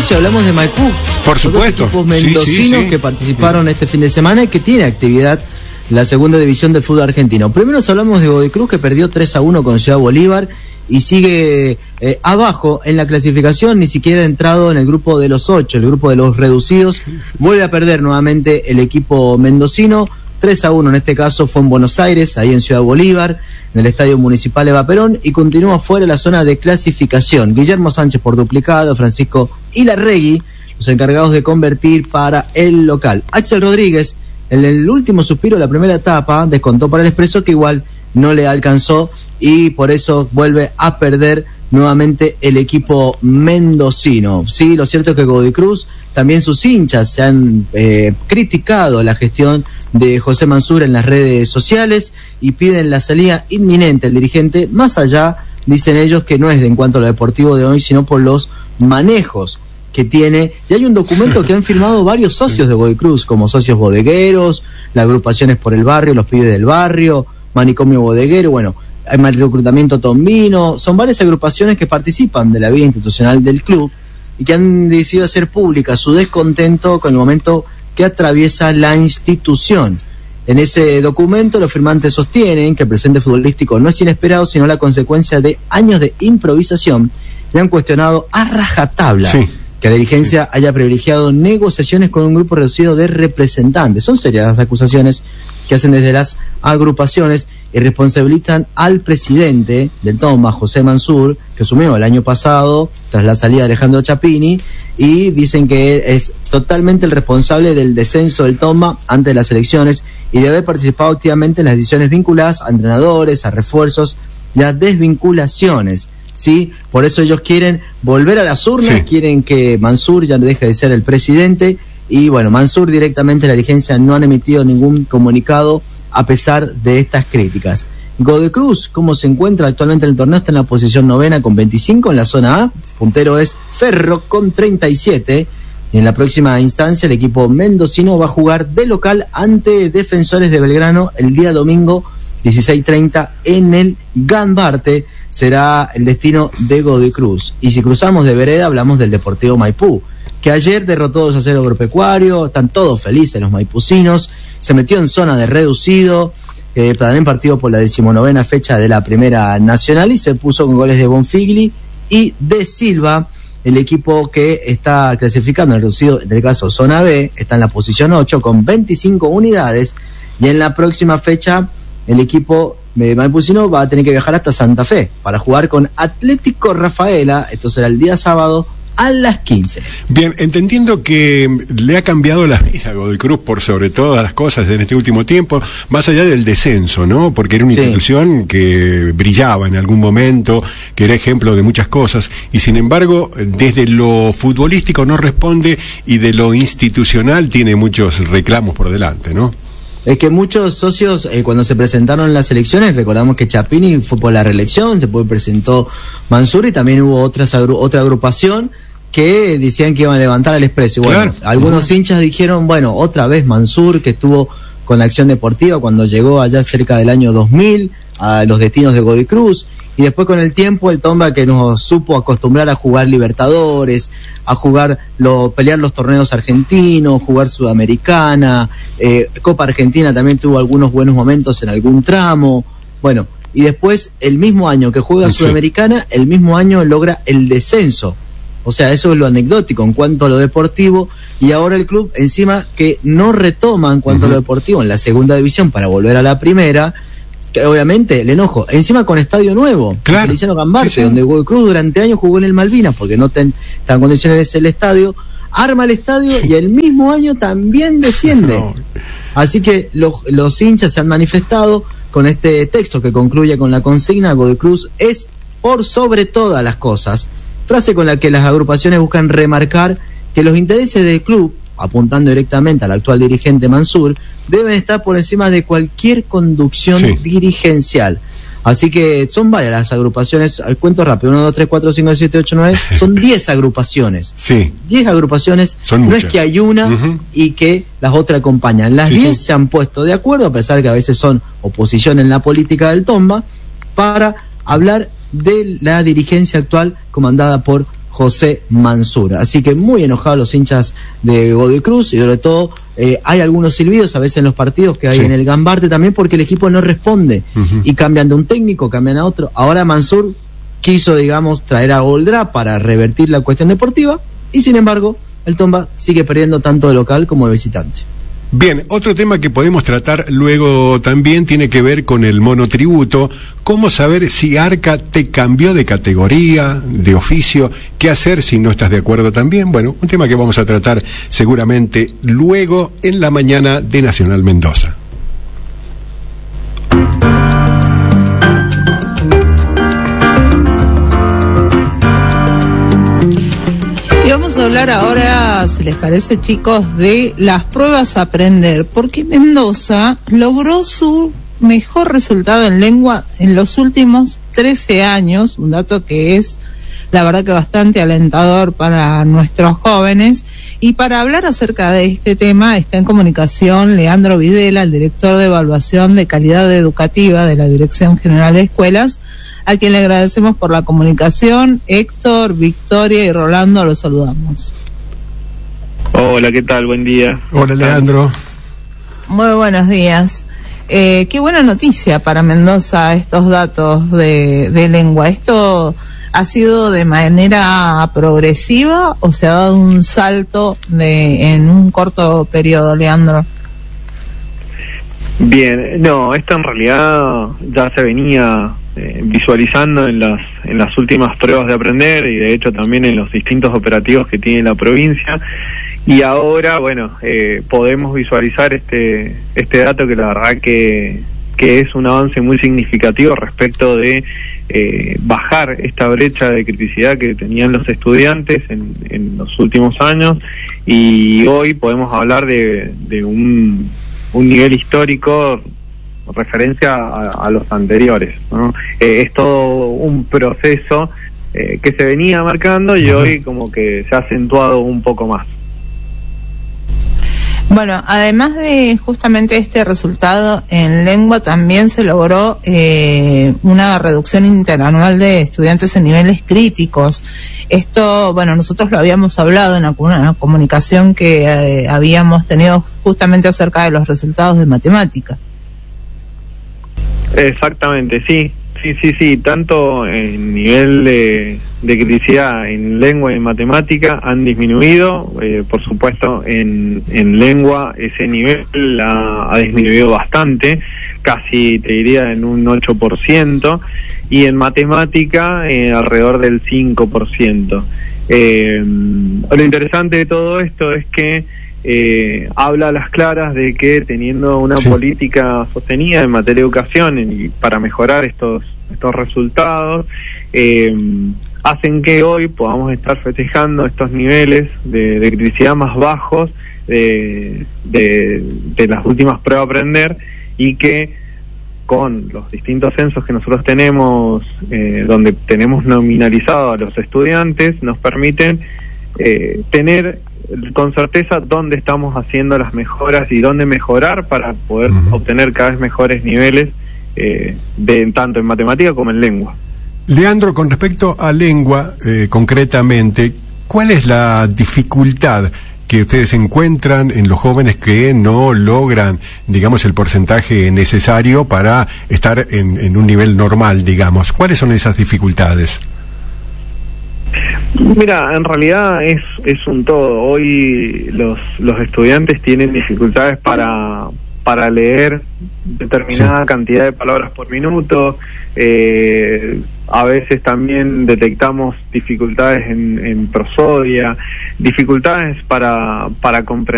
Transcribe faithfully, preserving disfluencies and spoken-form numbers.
Cruz y hablamos de Maipú. Por supuesto. Los equipos mendocinos sí, sí, sí. que participaron sí. este fin de semana y que tiene actividad la segunda división del fútbol argentino. Primero hablamos de Godoy Cruz, que perdió tres a uno con Ciudad Bolívar y sigue eh, abajo en la clasificación, ni siquiera ha entrado en el grupo de los ocho, el grupo de los reducidos. Vuelve a perder nuevamente el equipo mendocino, tres a uno en este caso fue en Buenos Aires, ahí en Ciudad Bolívar, en el Estadio Municipal Eva Perón, y continúa fuera de la zona de clasificación. Guillermo Sánchez por duplicado, Francisco Ilarregui, los encargados de convertir para el local. Axel Rodríguez, en el último suspiro de la primera etapa, descontó para el Expreso, que igual no le alcanzó y por eso vuelve a perder nuevamente el equipo mendocino. Sí, lo cierto es que Godoy Cruz, también sus hinchas se han eh, criticado la gestión de José Mansur en las redes sociales y piden la salida inminente del dirigente, más allá, dicen ellos, que no es de en cuanto a lo deportivo de hoy, sino por los manejos que tiene. Y hay un documento que han firmado varios socios de Godoy Cruz, como socios bodegueros, las agrupaciones por el barrio, los pibes del barrio, Manicomio Bodeguero, bueno, hay más reclutamiento tombino, son varias agrupaciones que participan de la vida institucional del club y que han decidido hacer pública su descontento con el momento que atraviesa la institución. En ese documento los firmantes sostienen que el presente futbolístico no es inesperado, sino la consecuencia de años de improvisación, y han cuestionado a rajatabla sí. que la dirigencia sí. haya privilegiado negociaciones con un grupo reducido de representantes. Son serias las acusaciones que hacen desde las agrupaciones y responsabilizan al presidente del Tomba, José Mansur, que asumió el año pasado tras la salida de Alejandro Chapini, y dicen que es totalmente el responsable del descenso del Tomba antes de las elecciones y de haber participado activamente en las decisiones vinculadas a entrenadores, a refuerzos y a desvinculaciones. ¿Sí? Por eso ellos quieren volver a las urnas, sí. quieren que Mansur ya deje de ser el presidente. Y bueno, Mansur directamente, la dirigencia no han emitido ningún comunicado a pesar de estas críticas. Godoy Cruz, ¿cómo se encuentra actualmente en el torneo? Está en la posición novena con veinticinco en la zona A. Puntero es Ferro con treinta y siete. Y en la próxima instancia el equipo mendocino va a jugar de local ante Defensores de Belgrano el día domingo dieciséis treinta en el Gambarte. Será el destino de Godoy Cruz. Y si cruzamos de vereda, hablamos del Deportivo Maipú, que ayer derrotó dos a cero Agropecuario. Están todos felices los maipucinos, se metió en zona de reducido, eh, también partido por la decimonovena fecha de la Primera Nacional, y se puso con goles de Bonfigli y de Silva. El equipo que está clasificando en el reducido, en el caso zona B, está en la posición ocho con veinticinco unidades, y en la próxima fecha el equipo eh, maipucino va a tener que viajar hasta Santa Fe para jugar con Atlético Rafaela. Esto será el día sábado a las quince. Bien, entendiendo que le ha cambiado la vida a Godoy Cruz por sobre todas las cosas en este último tiempo, más allá del descenso, ¿no? Porque era una sí. institución que brillaba en algún momento, que era ejemplo de muchas cosas, y sin embargo, desde lo futbolístico no responde, y de lo institucional tiene muchos reclamos por delante, ¿no? Es que muchos socios, eh, cuando se presentaron las elecciones, recordamos que Chapini fue por la reelección, después presentó Mansur, y también hubo otras agru- otra agrupación que decían que iban a levantar al Expreso. Y bueno, claro. algunos uh-huh. hinchas dijeron, bueno, otra vez Mansur, que estuvo con la Acción Deportiva cuando llegó allá cerca del año dos mil a los destinos de Godoy Cruz, y después con el tiempo el Tomba, que nos supo acostumbrar a jugar Libertadores, a jugar lo, pelear los torneos argentinos, jugar Sudamericana, eh, Copa Argentina también tuvo algunos buenos momentos en algún tramo, bueno, y después el mismo año que juega sí. Sudamericana, el mismo año logra el descenso. O sea, eso es lo anecdótico en cuanto a lo deportivo, y ahora el club encima que no retoma en cuanto uh-huh. a lo deportivo en la segunda división para volver a la primera, que obviamente el enojo, encima con estadio nuevo, claro. Feliciano Gambarte, sí, sí. donde Godoy Cruz durante años jugó en el Malvinas porque no ten, está en condiciones el estadio, arma el estadio sí. y el mismo año también desciende. No. Así que los, los hinchas se han manifestado con este texto que concluye con la consigna: Godoy Cruz es por sobre todas las cosas, frase con la que las agrupaciones buscan remarcar que los intereses del club, apuntando directamente al actual dirigente Mansur, deben estar por encima de cualquier conducción sí. dirigencial. Así que son varias las agrupaciones, al cuento rápido, uno, dos, tres, cuatro, cinco, siete, ocho, nueve, son diez agrupaciones. Sí. diez agrupaciones, son no muchas. Es que hay una uh-huh. y que las otras acompañan. Las diez sí, sí. se han puesto de acuerdo, a pesar que a veces son oposición en la política del Tomba, para hablar de la dirigencia actual comandada por José Mansur. Así que muy enojados los hinchas de Godoy Cruz, y sobre todo eh, hay algunos silbidos a veces en los partidos que hay sí. en el Gambarte también, porque el equipo no responde uh-huh. y cambian de un técnico, cambian a otro. Ahora Mansur quiso, digamos, traer a Goldrá para revertir la cuestión deportiva, y sin embargo el Tomba sigue perdiendo tanto de local como de visitante. Bien, otro tema que podemos tratar luego también tiene que ver con el monotributo. ¿Cómo saber si Arca te cambió de categoría, de oficio? ¿Qué hacer si no estás de acuerdo también? Bueno, un tema que vamos a tratar seguramente luego en la mañana de Nacional Mendoza. Y vamos a hablar ahora, si les parece, chicos, de las pruebas a aprender, porque Mendoza logró su mejor resultado en lengua en los últimos trece años, un dato que es, la verdad, que bastante alentador para nuestros jóvenes. Y para hablar acerca de este tema está en comunicación Leandro Videla, el director de Evaluación de Calidad Educativa de la Dirección General de Escuelas, a quien le agradecemos por la comunicación. Héctor, Victoria y Rolando, los saludamos. Hola, ¿qué tal? Buen día. Hola, Leandro. Muy buenos días. Eh, qué buena noticia para Mendoza estos datos de, de lengua. ¿Esto ha sido de manera progresiva o se ha dado un salto de en un corto periodo, Leandro? Bien, no, esto en realidad ya se venía eh, visualizando en las en las últimas pruebas de aprender, y de hecho también en los distintos operativos que tiene la provincia, y ahora, bueno, eh, podemos visualizar este este dato que la verdad que, que es un avance muy significativo respecto de eh, bajar esta brecha de criticidad que tenían los estudiantes en, en los últimos años, y hoy podemos hablar de, de un un nivel histórico referencia a, a los anteriores, ¿no? Eh, es todo un proceso eh, que se venía marcando y hoy como que se ha acentuado un poco más. Bueno, además de justamente este resultado en lengua, también se logró eh, una reducción interanual de estudiantes en niveles críticos. Esto, bueno, nosotros lo habíamos hablado en una, una comunicación que eh, habíamos tenido justamente acerca de los resultados de matemática. Exactamente, sí, sí, sí, sí, tanto en nivel de, de criticidad en lengua y en matemática han disminuido, eh, por supuesto en, en lengua ese nivel ha, ha disminuido bastante, casi te diría en un ocho por ciento, y en matemática eh, alrededor del cinco por ciento. Eh, lo interesante de todo esto es que Eh, habla a las claras de que teniendo una sí. política sostenida en materia de educación y para mejorar estos estos resultados eh, hacen que hoy podamos estar festejando estos niveles de, de criticidad más bajos de, de, de las últimas pruebas a aprender, y que con los distintos censos que nosotros tenemos eh, donde tenemos nominalizado a los estudiantes nos permiten eh, tener con certeza dónde estamos haciendo las mejoras y dónde mejorar para poder uh-huh. obtener cada vez mejores niveles eh, de tanto en matemática como en lengua. Leandro, con respecto a lengua eh, concretamente, ¿cuál es la dificultad que ustedes encuentran en los jóvenes que no logran, digamos, el porcentaje necesario para estar en, en un nivel normal, digamos? ¿Cuáles son esas dificultades? Mira, en realidad es es un todo. Hoy los los estudiantes tienen dificultades para para leer determinada sí. cantidad de palabras por minuto. Eh, a veces también detectamos dificultades en, en prosodia, dificultades para para comprender